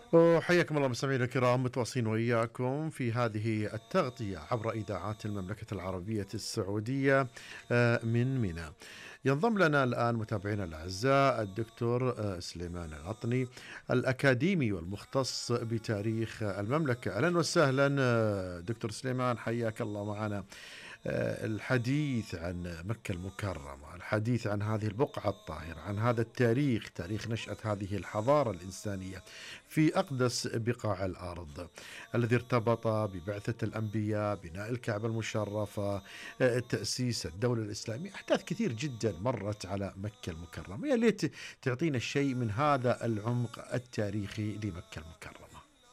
وحياكم الله مستمعينا الكرام، متواصلين وإياكم في هذه التغطية عبر إذاعات المملكة العربية السعودية من منى. ينضم لنا الآن متابعينا الأعزاء الدكتور سليمان العطني، الأكاديمي والمختص بتاريخ المملكة. أهلا وسهلا دكتور سليمان، حياك الله معنا. الحديث عن مكة المكرمة، الحديث عن هذه البقعة الطاهرة، عن هذا التاريخ، تاريخ نشأة هذه الحضارة الإنسانية في أقدس بقاع الأرض، الذي ارتبط ببعثة الأنبياء، بناء الكعبة المشرفة، تأسيس الدولة الإسلامية. أحداث كثير جدا مرت على مكة المكرمة. يا ليت تعطينا شيء من هذا العمق التاريخي لمكة المكرمة.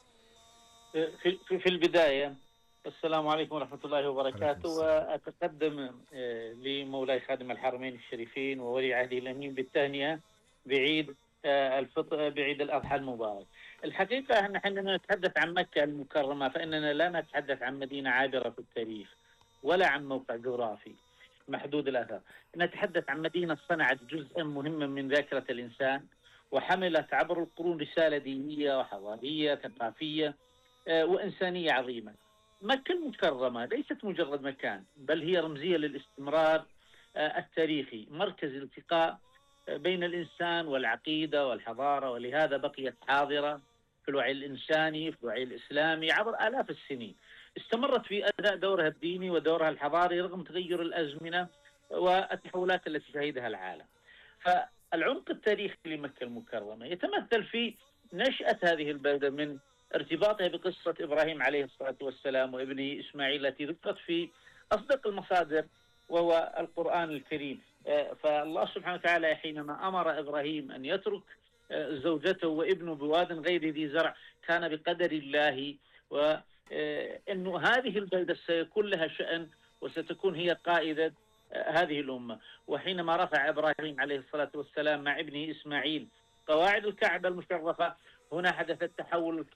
في البداية، السلام عليكم ورحمة الله عليكم وبركاته. السلام. وأتقدم لمولاي خادم الحرمين الشريفين وولي عهده الأمين بالتهنئة بعيد الفطر، بعيد الأضحى المبارك. الحقيقة نحن نتحدث عن مكة المكرمة، فإننا لا نتحدث عن مدينة عابرة في التاريخ ولا عن موقع جغرافي محدود الأثر. نتحدث عن مدينة صنعت جزءا مهما من ذاكرة الإنسان، وحملت عبر القرون رسالة دينية وحضارية ثقافية وإنسانية عظيمة. مكة المكرمة ليست مجرد مكان، بل هي رمزية للاستمرار التاريخي، مركز التقاء بين الإنسان والعقيدة والحضارة، ولهذا بقيت حاضرة في الوعي الإنساني، في الوعي الإسلامي عبر آلاف السنين. استمرت في أداء دورها الديني ودورها الحضاري رغم تغير الأزمنة والتحولات التي شهدها العالم. فالعمق التاريخي لمكة المكرمة يتمثل في نشأة هذه البلدة من ارتباطها بقصة إبراهيم عليه الصلاة والسلام وابنه إسماعيل التي ذكرت في أصدق المصادر وهو القرآن الكريم. فالله سبحانه وتعالى حينما أمر إبراهيم أن يترك زوجته وابنه بواد غير ذي زرع كان بقدر الله، وأنه هذه البلدة سيكون لها شأن وستكون هي قائدة هذه الأمة. وحينما رفع إبراهيم عليه الصلاة والسلام مع ابنه إسماعيل قواعد الكعبة المشرفة، هنا حدث التحول